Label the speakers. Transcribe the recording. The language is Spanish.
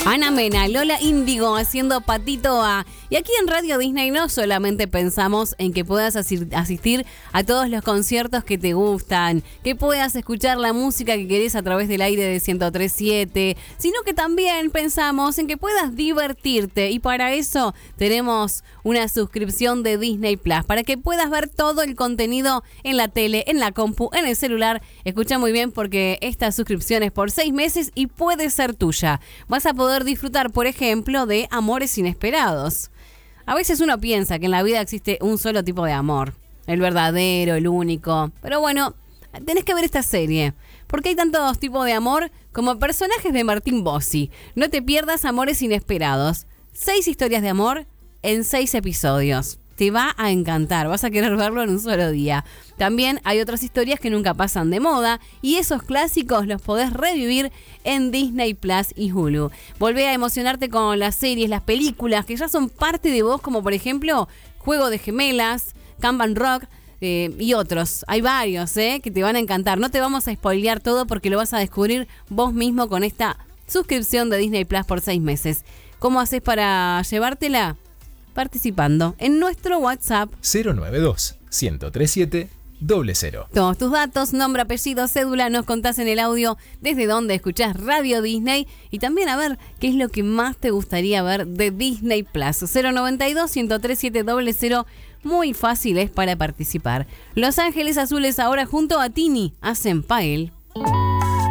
Speaker 1: Ana Mena, Lola Índigo haciendo Patito A. Y aquí en Radio Disney no solamente pensamos en que puedas asistir a todos los conciertos que te gustan, que puedas escuchar la música que querés a través del aire de 103.7, sino que también pensamos en que puedas divertirte. Y para eso tenemos una suscripción de Disney Plus, para que puedas ver todo el contenido en la tele, en la compu, en el celular. Escucha muy bien porque esta suscripción es por 6 meses y puede ser tuya. Vas a poder disfrutar, por ejemplo, de Amores Inesperados. A veces uno piensa que en la vida existe un solo tipo de amor, el verdadero, el único. Pero bueno, tenés que ver esta serie, porque hay tantos tipos de amor como personajes de Martín Bossi. No te pierdas Amores Inesperados. 6 historias de amor en 6 episodios. Te va a encantar, vas a querer verlo en un solo día. También hay otras historias que nunca pasan de moda y esos clásicos los podés revivir en Disney Plus y Hulu. Volvé a emocionarte con las series, las películas que ya son parte de vos, como por ejemplo Juego de Gemelas, Kanban Rock y otros. Hay varios que te van a encantar. No te vamos a spoilear todo porque lo vas a descubrir vos mismo con esta suscripción de Disney Plus por 6 meses. ¿Cómo haces para llevártela? Participando en nuestro WhatsApp
Speaker 2: 092-1037-00.
Speaker 1: Todos tus datos, nombre, apellido, cédula, nos contás en el audio desde dónde escuchás Radio Disney y también a ver qué es lo que más te gustaría ver de Disney Plus. 092-1037-00. Muy fácil es para participar. Los Ángeles Azules ahora junto a Tini hacen Pael.